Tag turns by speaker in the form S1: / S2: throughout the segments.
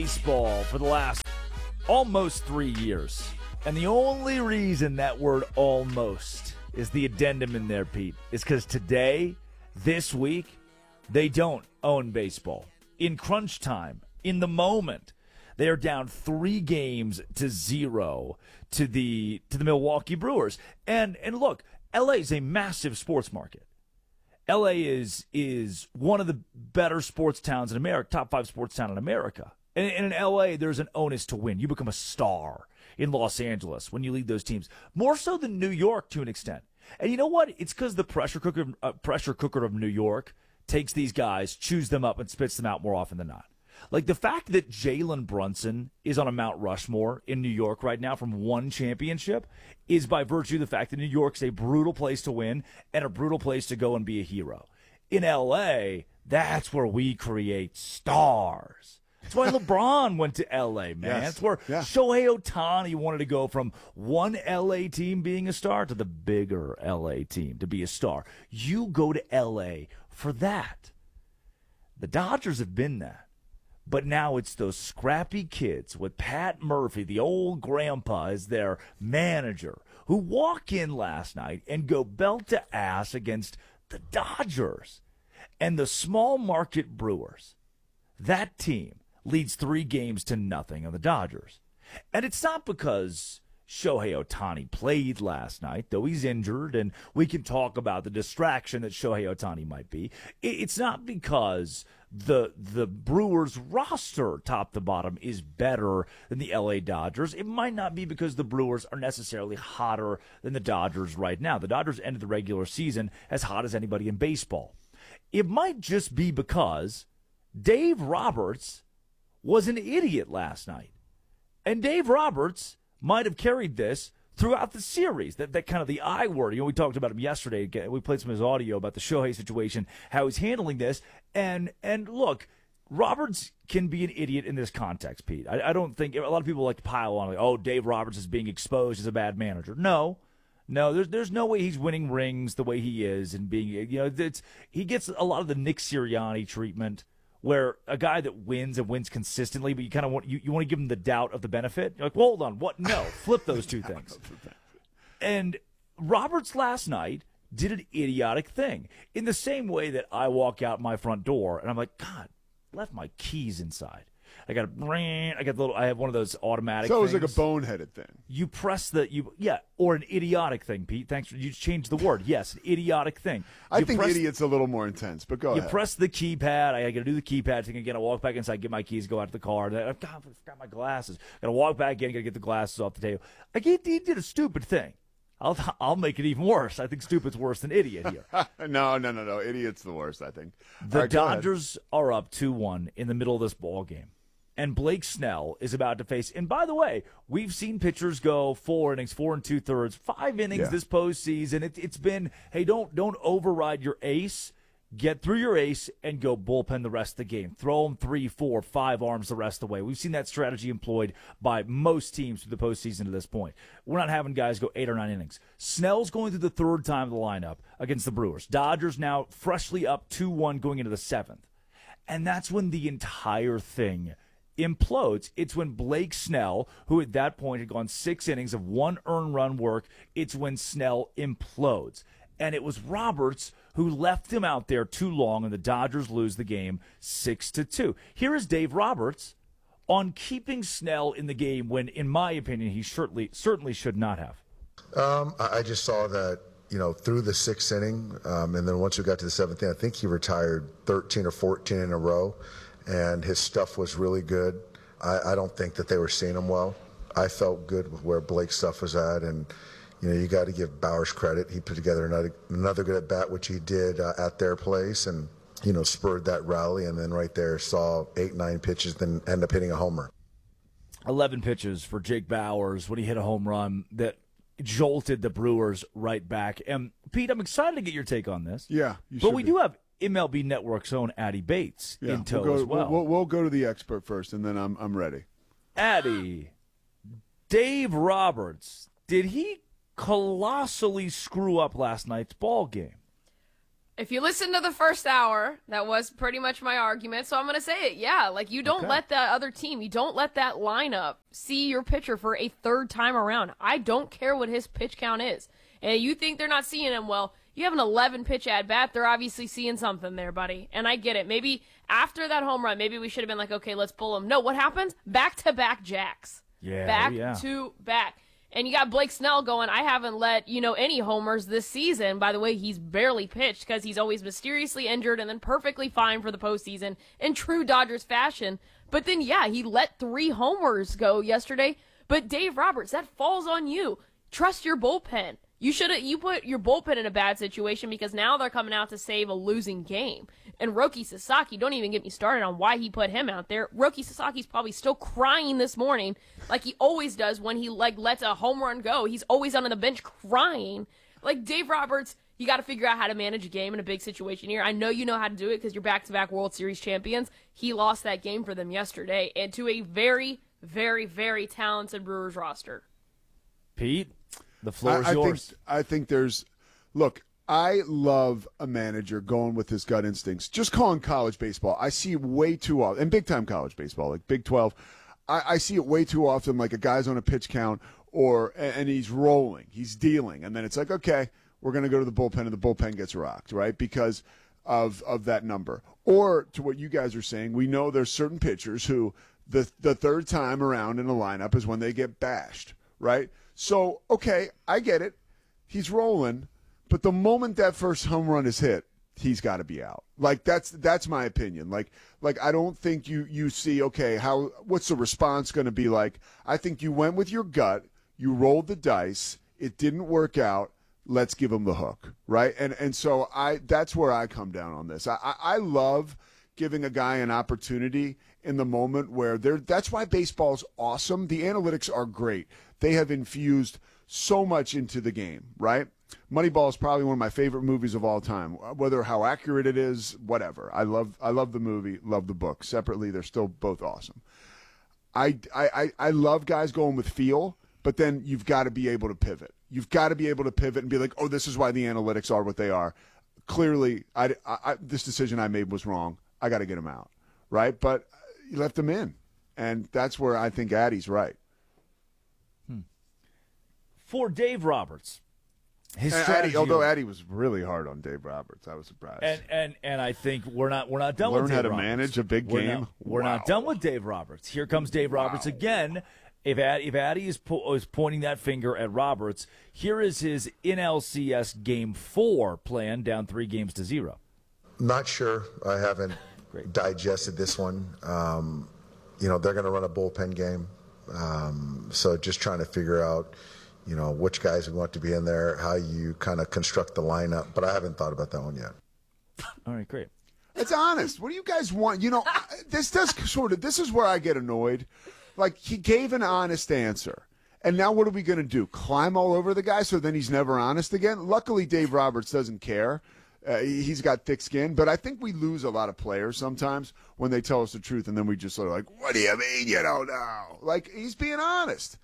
S1: baseball for the last almost 3 years. And the only reason that word almost is the addendum in there, Pete, is because today, this week, they don't own baseball. In crunch time, in the moment, they are down 3-0 to the Milwaukee Brewers. And look, LA is a massive sports market. LA is one of the better sports towns in America, top 5 sports town in America. And in LA, there's an onus to win. You become a star in Los Angeles when you lead those teams, more so than New York to an extent. And you know what? It's because the pressure cooker of New York takes these guys, chews them up, and spits them out more often than not. Like the fact that Jalen Brunson is on a Mount Rushmore in New York right now from one championship is by virtue of the fact that New York's a brutal place to win and a brutal place to go and be a hero. In L.A., that's where we create stars. That's why LeBron went to L.A., man.
S2: Yes.
S1: That's where Shohei Ohtani wanted to go from one L.A. team being a star to the bigger L.A. team to be a star. You go to L.A. for that. The Dodgers have been that. But now it's those scrappy kids with Pat Murphy, the old grandpa, as their manager, who walk in last night and go belt to ass against the Dodgers. And the small market Brewers, that team leads 3-0 on the Dodgers. And it's not because Shohei Ohtani played last night, though he's injured, and we can talk about the distraction that Shohei Ohtani might be. It's not because the Brewers roster, top to bottom, is better than the LA Dodgers. It might not be because the Brewers are necessarily hotter than the Dodgers right now. The Dodgers ended the regular season as hot as anybody in baseball. It might just be because Dave Roberts was an idiot last night. And Dave Roberts might have carried this throughout the series. That kind of the I word. You know, we talked about him yesterday. We played some of his audio about the Shohei situation, how he's handling this. And look, Roberts can be an idiot in this context, Pete. I don't think a lot of people like to pile on, like, oh, Dave Roberts is being exposed as a bad manager. No, there's no way he's winning rings the way he is and being, you know, he gets a lot of the Nick Sirianni treatment, where a guy that wins and wins consistently, but you kind of want you want to give him the doubt of the benefit. You're like, well, hold on, what? No, flip those two things. And Roberts last night did an idiotic thing in the same way that I walk out my front door and I'm like, God, left my keys inside. I have one of those automatic.
S2: So it was
S1: things.
S2: like a boneheaded thing.
S1: You press or an idiotic thing, Pete. Thanks. You changed the word. Yes, an idiotic thing.
S2: I think idiot's a little more intense, but go ahead.
S1: You press the keypad. I got to do the keypad thing again. I walk back inside, get my keys, go out to the car. God, I forgot my glasses. Got to walk back in, got to get the glasses off the table. He did a stupid thing. I'll make it even worse. I think stupid's worse than idiot here.
S2: No. Idiot's the worst, I think.
S1: The Dodgers are up 2-1 in the middle of this ball game. And Blake Snell is about to face. And by the way, we've seen pitchers go 4 innings, 4 2/3, 5 innings this postseason. It's been, hey, don't override your ace. Get through your ace and go bullpen the rest of the game. Throw them 3, 4, 5 arms the rest of the way. We've seen that strategy employed by most teams through the postseason to this point. We're not having guys go 8 or 9 innings. Snell's going through the third time of the lineup against the Brewers. Dodgers now freshly up 2-1 going into the 7th. And that's when the entire thing implodes. It's when Blake Snell, who at that point had gone 6 innings of 1 earned run work, it's when Snell implodes. And it was Roberts who left him out there too long, and the Dodgers lose the game 6-2. Here is Dave Roberts on keeping Snell in the game when, in my opinion, he certainly should not have.
S3: I just saw that, through the 6th inning, and then once we got to the 7th inning, I think he retired 13 or 14 in a row. And his stuff was really good. I don't think that they were seeing him well. I felt good with where Blake's stuff was at, and you got to give Bowers credit. He put together another good at bat, which he did at their place, and spurred that rally. And then right there saw 8, 9 pitches, then end up hitting a homer.
S1: 11 pitches for Jake Bowers when he hit a home run that jolted the Brewers right back. And Pete, I'm excited to get your take on this.
S2: Yeah,
S1: but we do have MLB Network's own Addy Bates in tow as well.
S2: We'll go to the expert first, and then I'm ready.
S1: Addy, Dave Roberts, did he colossally screw up last night's ball game?
S4: If you listen to the first hour, that was pretty much my argument, so I'm going to say it. Yeah, like you don't let that other team, you don't let that lineup see your pitcher for a third time around. I don't care what his pitch count is. And you think they're not seeing him, well, you have an 11 pitch at bat, they're obviously seeing something there, buddy. And I get it. Maybe after that home run, maybe we should have been like, okay, let's pull him. No, what happens? Back-to-back jacks.
S1: Yeah,
S4: Back-to-back. And you got Blake Snell going, I haven't let, any homers this season. By the way, he's barely pitched because he's always mysteriously injured and then perfectly fine for the postseason in true Dodgers fashion. But then, yeah, he let 3 homers go yesterday. But Dave Roberts, that falls on you. Trust your bullpen. You put your bullpen in a bad situation because now they're coming out to save a losing game. And Roki Sasaki, don't even get me started on why he put him out there. Roki Sasaki's probably still crying this morning like he always does when he lets a home run go. He's always on the bench crying. Like Dave Roberts, you got to figure out how to manage a game in a big situation here. I know you know how to do it because you're back-to-back World Series champions. He lost that game for them yesterday and to a very, very, very talented Brewers roster.
S1: Pete? The floor is yours.
S2: I think look, I love a manager going with his gut instincts. Just calling college baseball, I see way too often, and big-time college baseball, like Big 12, I see it way too often, like a guy's on a pitch count, and he's rolling, he's dealing, and then it's like, okay, we're going to go to the bullpen, and the bullpen gets rocked, right, because of that number. Or, to what you guys are saying, we know there's certain pitchers who the third time around in a lineup is when they get bashed, right? So, okay, I get it. He's rolling, but the moment that first home run is hit, he's got to be out. Like that's my opinion. Like I don't think you see, okay, what's the response going to be like? I think you went with your gut, you rolled the dice, it didn't work out. Let's give him the hook, right? And so that's where I come down on this. I love giving a guy an opportunity in the moment where that's why baseball's awesome. The analytics are great. They have infused so much into the game, right? Moneyball is probably one of my favorite movies of all time. Whether how accurate it is, whatever. I love the movie, love the book. Separately, they're still both awesome. I love guys going with feel, but then you've got to be able to pivot. You've got to be able to pivot and be like, oh, this is why the analytics are what they are. Clearly, this decision I made was wrong. I got to get him out, right? But you left him in, and that's where I think Addy's right.
S1: For Dave Roberts, his strategy.
S2: Although Addy was really hard on Dave Roberts, I was surprised.
S1: And I think we're not done
S2: Learn
S1: with Dave
S2: how to
S1: Roberts.
S2: manage a big game.
S1: We're not done with Dave Roberts. Here comes Dave Roberts again. If Addy is pointing that finger at Roberts, here is his NLCS Game 4 plan, down 3-0.
S3: Not sure. I haven't digested this one. They're going to run a bullpen game. So just trying to figure out, which guys we want to be in there, how you kind of construct the lineup. But I haven't thought about that one yet.
S1: All right, great.
S2: It's honest. What do you guys want? This is where I get annoyed. Like, he gave an honest answer. And now what are we going to do? Climb all over the guy so then he's never honest again? Luckily, Dave Roberts doesn't care. He's got thick skin. But I think we lose a lot of players sometimes when they tell us the truth, and then we just sort of like, what do you mean you don't know? Like, he's being honest.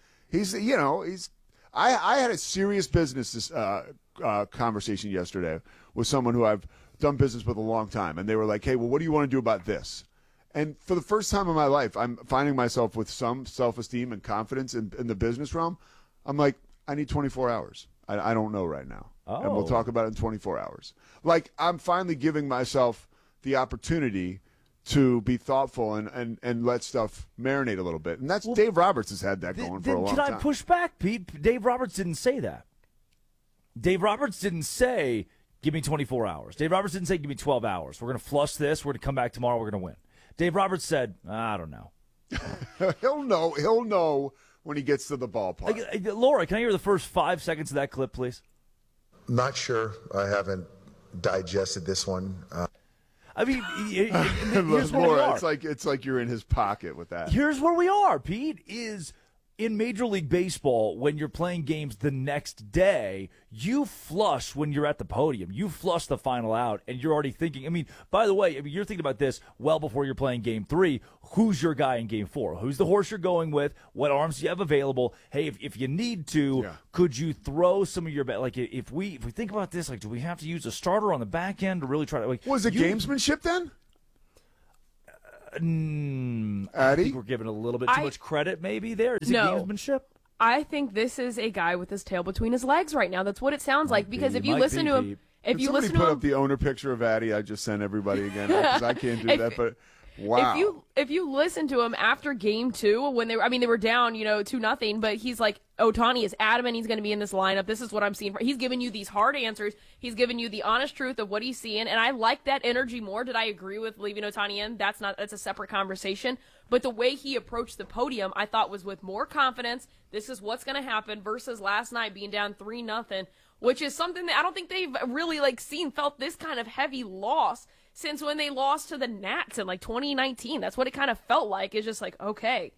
S2: I had a serious business conversation yesterday with someone who I've done business with a long time, and they were like, hey, well, what do you want to do about this? And for the first time in my life, I'm finding myself with some self-esteem and confidence in the business realm. I'm like, I need 24 hours. I don't know right now.
S1: Oh.
S2: And we'll talk about it in 24 hours. Like, I'm finally giving myself the opportunity to be thoughtful and let stuff marinate a little bit. And that's Dave Roberts has had that going for a long time.
S1: Can I push back, Pete? Dave Roberts didn't say that. Dave Roberts didn't say, give me 24 hours. Dave Roberts didn't say, give me 12 hours. We're going to flush this. We're going to come back tomorrow. We're going to win. Dave Roberts said, I don't know.
S2: He'll know when he gets to the ballpark.
S1: Laura, can I hear the first 5 seconds of that clip, please?
S3: Not sure. I haven't digested this one.
S1: I mean, here's where
S2: Laura,
S1: we are.
S2: it's like you're in his pocket with that.
S1: Here's where we are, Pete, is in Major League Baseball, when you're playing games the next day, you flush when you're at the podium. You flush the final out, and you're already thinking. I mean, by the way, you're thinking about this well before you're playing Game 3. Who's your guy in Game 4? Who's the horse you're going with? What arms do you have available? Hey, if you need to, could you throw some of your like if we think about this, like, do we have to use a starter on the back end to really try to? Like,
S2: was it gamesmanship then?
S1: I
S2: Addy?
S1: think we're giving a little bit too much credit maybe there. Is it
S4: No.
S1: gamesmanship?
S4: I think this is a guy with his tail between his legs right now. That's what it sounds like. Because if you listen to him,
S2: If you somebody put up the owner picture of Addy, I just sent everybody again because I can't do that. But wow,
S4: if you listen to him after Game 2, when they were down 2-0, but he's like, Ohtani is adamant he's going to be in this lineup. This is what I'm seeing. He's giving you these hard answers. He's giving you the honest truth of what he's seeing, and I like that energy more. Did I agree with leaving Ohtani in? That's a separate conversation. But the way he approached the podium, I thought was with more confidence. This is what's going to happen versus last night being down 3-0, which is something that I don't think they've really felt this kind of heavy loss since when they lost to the Nats in 2019. That's what it kind of felt like. It's just like, okay,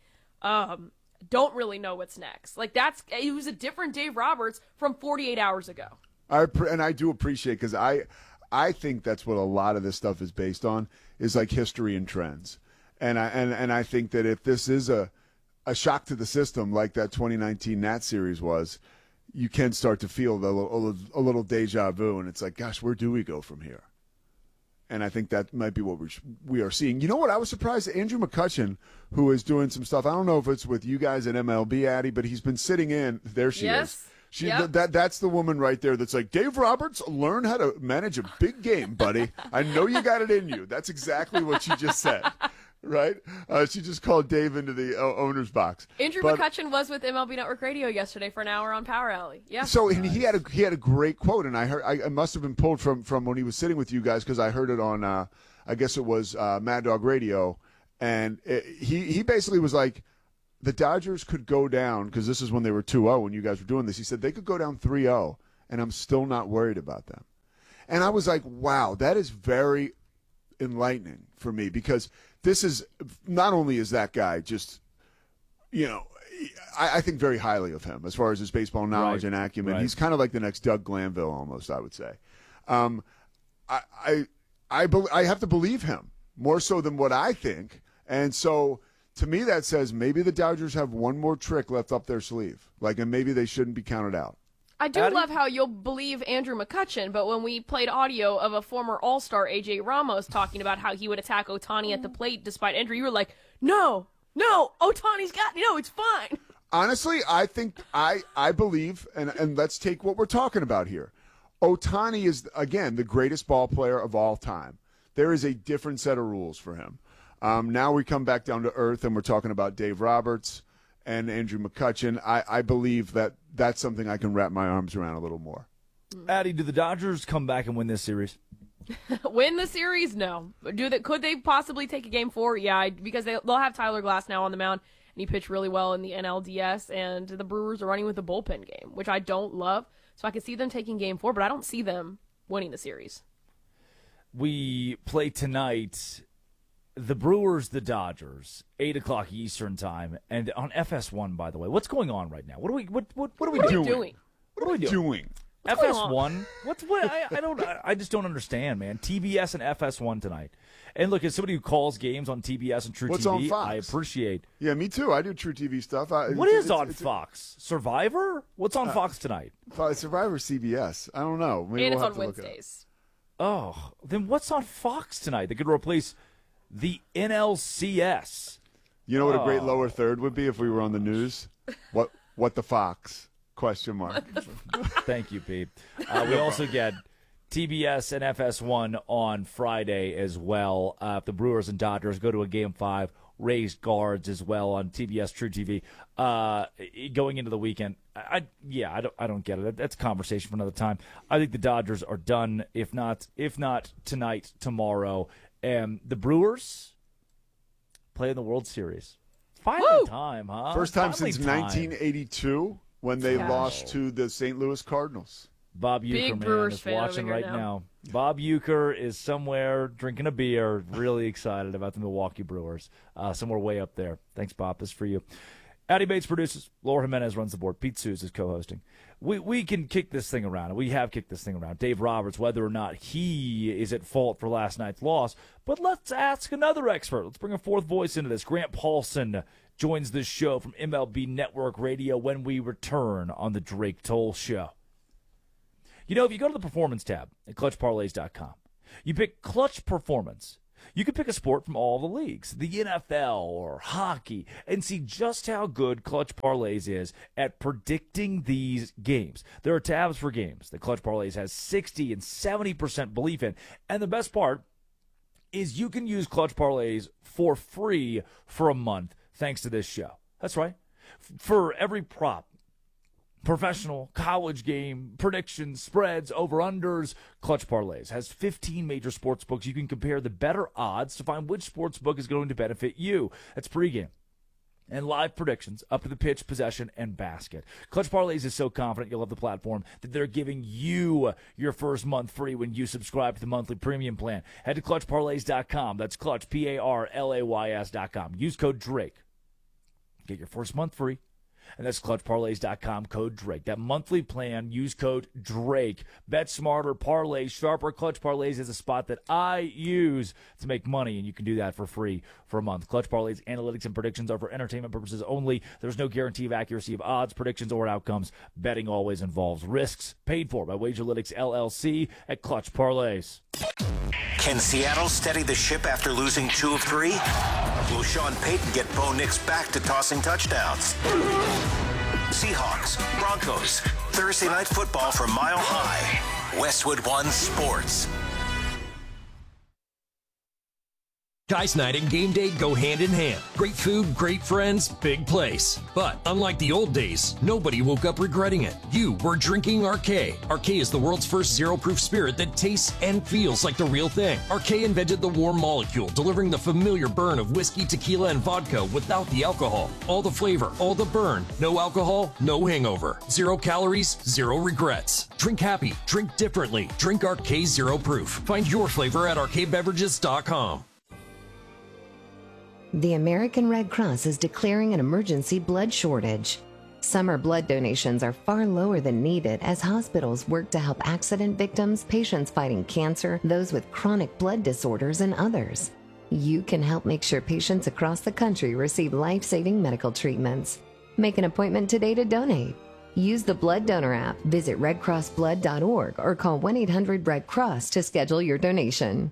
S4: don't really know what's next. It was a different Dave Roberts from 48 hours ago.
S2: I do appreciate, because I think that's what a lot of this stuff is based on, is like history and trends. And I think that if this is a shock to the system like that 2019 Nats series was, you can start to feel a little deja vu, and it's like, gosh, where do we go from here? And I think that might be what we are seeing. You know what? I was surprised that Andrew McCutchen, who is doing some stuff, I don't know if it's with you guys at MLB, Addy, but he's been sitting in. There she is. That's the woman right there that's like, Dave Roberts, learn how to manage a big game, buddy. I know you got it in you. That's exactly what she just said. Right? She just called Dave into the owner's box.
S4: Andrew McCutchen was with MLB Network Radio yesterday for an hour on Power Alley. Yeah.
S2: So and he had a great quote, and I must have been pulled from when he was sitting with you guys, because I heard it on I guess it was Mad Dog Radio, and he basically was like, the Dodgers could go down, because this is when they were 2-0 when you guys were doing this. He said they could go down 3-0, and I'm still not worried about them. And I was like, wow, that is very enlightening for me, because this is not only is that guy just, I think very highly of him as far as his baseball knowledge and acumen. Right. He's kind of like the next Doug Glanville almost, I would say. I have to believe him more so than what I think. And so to me, that says maybe the Dodgers have one more trick left up their sleeve. And maybe they shouldn't be counted out.
S4: I do love how you'll believe Andrew McCutchen, but when we played audio of a former All-Star, A.J. Ramos, talking about how he would attack Ohtani at the plate despite injury, you were like, no, Ohtani's got, it's fine.
S2: Honestly, I think I believe, and let's take what we're talking about here. Ohtani is, again, the greatest ball player of all time. There is a different set of rules for him. Now we come back down to earth, and we're talking about Dave Roberts and Andrew McCutchen. I believe that's something I can wrap my arms around a little more.
S1: Addy, do the Dodgers come back and win this series?
S4: Win the series? No. Could they possibly take a Game 4? Yeah, because they'll have Tyler Glass now on the mound, and he pitched really well in the NLDS, and the Brewers are running with the bullpen game, which I don't love. So I can see them taking Game 4, but I don't see them winning the series.
S1: We play tonight. The Brewers, the Dodgers, 8:00 Eastern time, and on FS1. By the way, what's going on right now? What are we doing?
S4: What are we doing?
S2: What are we doing?
S1: FS1? I just don't understand, man. TBS and FS1 tonight. And look, as somebody who calls games on TBS and True
S2: What's
S1: TV,
S2: on Fox?
S1: I appreciate.
S2: Yeah, me too. I do True TV stuff.
S1: What is on Fox? Survivor? What's on Fox tonight?
S2: Survivor CBS. I don't know. Maybe
S4: and
S2: we'll
S4: it's on Wednesdays.
S1: Oh, then what's on Fox tonight? They could replace the NLCS.
S2: You know what a great lower third would be if we were on the news? What the Fox? Question mark.
S1: Thank you, Pete. We also get TBS and FS1 on Friday as well. If the Brewers and Dodgers go to a Game 5, raised guards as well on TBS True TV. Going into the weekend, I don't get it. That's a conversation for another time. I think the Dodgers are done, if not tonight, tomorrow. And the Brewers play in the World Series. Finally time, huh?
S2: First time since 1982 when they lost to the St. Louis Cardinals.
S1: Bob Uecker, man, is watching right now. Bob Uecker is somewhere drinking a beer, really excited about the Milwaukee Brewers. Somewhere way up there. Thanks, Bob. This is for you. Addy Bates produces. Laura Jimenez runs the board. Pete Suze is co-hosting. We can kick this thing around, and we have kicked this thing around. Dave Roberts, whether or not he is at fault for last night's loss. But let's ask another expert. Let's bring a fourth voice into this. Grant Paulson joins this show from MLB Network Radio when we return on the Drake Toll Show. You know, if you go to the Performance tab at ClutchParlays.com, you pick Clutch Performance. You can pick a sport from all the leagues, the NFL or hockey, and see just how good Clutch Parlays is at predicting these games. There are tabs for games that Clutch Parlays has 60 and 70% belief in. And the best part is you can use Clutch Parlays for free for a month thanks to this show. That's right. For every prop, professional, college game, predictions, spreads, over-unders, Clutch Parlays has 15 major sports books. You can compare the better odds to find which sports book is going to benefit you. That's pregame and live predictions up to the pitch, possession, and basket. Clutch Parlays is so confident you'll love the platform that they're giving you your first month free when you subscribe to the monthly premium plan. Head to ClutchParlays.com. That's Clutch, P-A-R-L-A-Y-S.com. Use code Drake. Get your first month free. And that's ClutchParlays.com, code Drake. That monthly plan, use code Drake. Bet smarter, parlay sharper. Clutch Parlays is a spot that I use to make money, and you can do that for free for a month. Clutch Parlays analytics and predictions are for entertainment purposes only. There's no guarantee of accuracy of odds, predictions, or outcomes. Betting always involves risks. Paid for by Wagerlytics LLC at Clutch Parlays.
S5: Can Seattle steady the ship after losing 2 of 3? Will Sean Payton get Bo Nix back to tossing touchdowns? Seahawks, Broncos, Thursday Night Football from Mile High. Westwood One Sports.
S6: Guys night and game day go hand in hand. Great food, great friends, big place. But unlike the old days, nobody woke up regretting it. You were drinking Arcade. Arcade is the world's first zero-proof spirit that tastes and feels like the real thing. Arcade invented the warm molecule, delivering the familiar burn of whiskey, tequila, and vodka without the alcohol. All the flavor, all the burn. No alcohol, no hangover. 0 calories, 0 regrets. Drink happy, drink differently. Drink Arcade Zero Proof. Find your flavor at arcadebeverages.com.
S7: The American Red Cross is declaring an emergency blood shortage. Summer blood donations are far lower than needed as hospitals work to help accident victims, patients fighting cancer, those with chronic blood disorders, and others. You can help make sure patients across the country receive life-saving medical treatments. Make an appointment today to donate. Use the Blood Donor app, visit redcrossblood.org, or call 1-800-RED-CROSS to schedule your donation.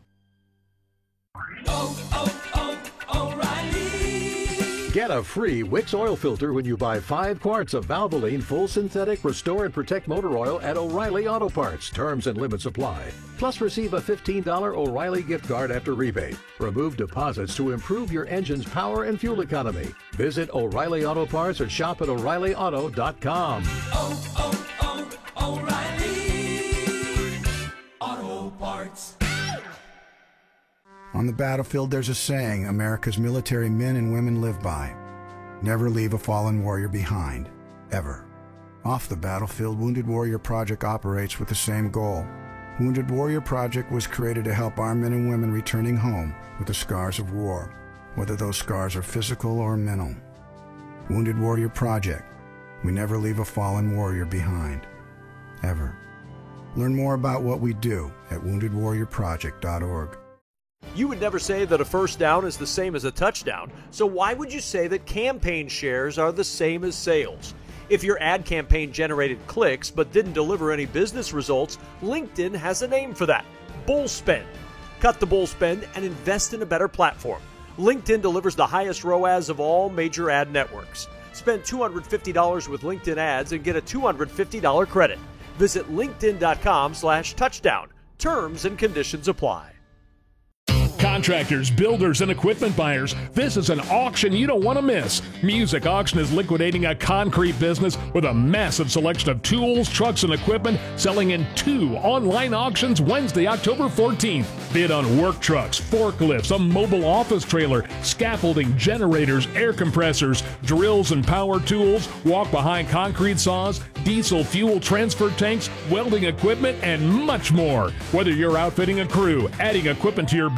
S8: Get a free Wix oil filter when you buy 5 quarts of Valvoline Full Synthetic Restore and Protect Motor Oil at O'Reilly Auto Parts. Terms and limits apply. Plus, receive a $15 O'Reilly gift card after rebate. Remove deposits to improve your engine's power and fuel economy. Visit O'Reilly Auto Parts or shop at O'ReillyAuto.com.
S9: O'Reilly Auto Parts.
S10: On the battlefield, there's a saying America's military men and women live by. Never leave a fallen warrior behind, ever. Off the battlefield, Wounded Warrior Project operates with the same goal. Wounded Warrior Project was created to help our men and women returning home with the scars of war, whether those scars are physical or mental. Wounded Warrior Project. We never leave a fallen warrior behind, ever. Learn more about what we do at woundedwarriorproject.org.
S11: You would never say that a first down is the same as a touchdown, so why would you say that campaign shares are the same as sales? If your ad campaign generated clicks but didn't deliver any business results, LinkedIn has a name for that: bull spend. Cut the bull spend and invest in a better platform. LinkedIn delivers the highest ROAS of all major ad networks. Spend $250 with LinkedIn ads and get a $250 credit. Visit linkedin.com/touchdown. Terms and conditions apply.
S12: Contractors, builders, and equipment buyers, this is an auction you don't want to miss. Music Auction is liquidating a concrete business with a massive selection of tools, trucks, and equipment, selling in 2 online auctions Wednesday, October 14th. Bid on work trucks, forklifts, a mobile office trailer, scaffolding, generators, air compressors, drills and power tools, walk-behind concrete saws, diesel fuel transfer tanks, welding equipment, and much more. Whether you're outfitting a crew, adding equipment to your business,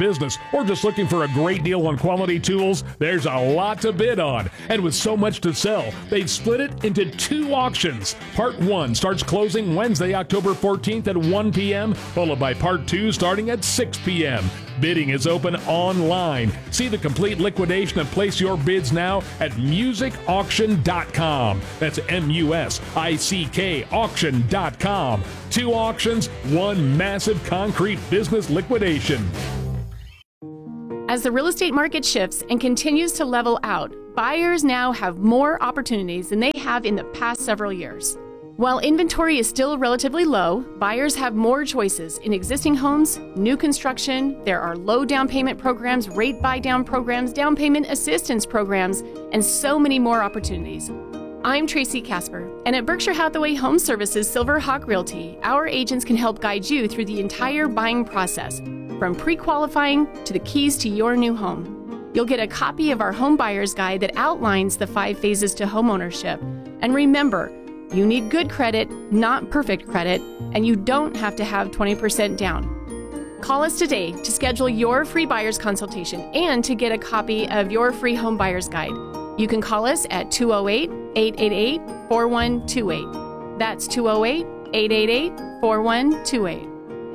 S12: or just looking for a great deal on quality tools, there's a lot to bid on. And with so much to sell, they've split it into 2 auctions. Part 1 starts closing Wednesday, October 14th at 1 p.m., followed by Part 2 starting at 6 p.m. Bidding is open online. See the complete liquidation and place your bids now at musicauction.com. That's MUSICK auction.com. 2 auctions, 1 massive concrete business liquidation.
S13: As the real estate market shifts and continues to level out, buyers now have more opportunities than they have in the past several years. While inventory is still relatively low, buyers have more choices in existing homes, new construction. There are low down payment programs, rate buy down programs, down payment assistance programs, and so many more opportunities. I'm Tracy Casper, and at Berkshire Hathaway Home Services Silver Hawk Realty, our agents can help guide you through the entire buying process, from pre-qualifying to the keys to your new home. You'll get a copy of our home buyer's guide that outlines the 5 phases to homeownership. And remember, you need good credit, not perfect credit, and you don't have to have 20% down. Call us today to schedule your free buyer's consultation and to get a copy of your free home buyer's guide. You can call us at 208-888-4128. That's 208-888-4128.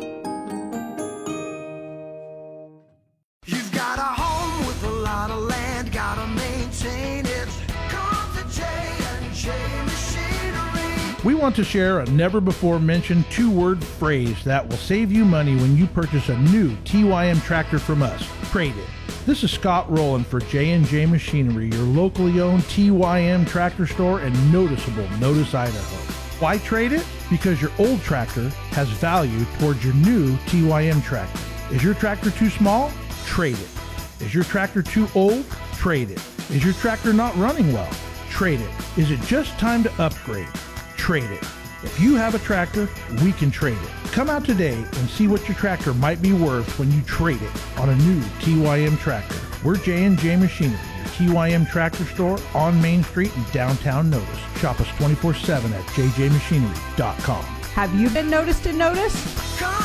S9: You've got a home with a lot of land, gotta maintain it. Come to J&J Machinery.
S14: We want to share a never-before-mentioned 2-word phrase that will save you money when you purchase a new TYM tractor from us. Trade it. This is Scott Rowland for J&J Machinery, your locally owned TYM tractor store in noticeable Notice, Idaho. Why trade it? Because your old tractor has value towards your new TYM tractor. Is your tractor too small? Trade it. Is your tractor too old? Trade it. Is your tractor not running well? Trade it. Is it just time to upgrade? Trade it. If you have a tractor, we can trade it. Come out today and see what your tractor might be worth when you trade it on a new TYM tractor. We're J&J Machinery, your TYM tractor store on Main Street in downtown Notice. Shop us 24/7 at jjmachinery.com.
S15: Have you been noticed and noticed?